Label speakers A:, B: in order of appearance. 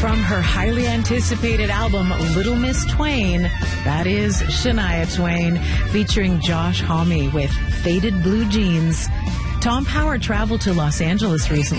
A: From her highly anticipated album, Little Miss Twain, that is Shania Twain, featuring Josh Homme with Faded Blue Jeans. Tom Power traveled to Los Angeles recently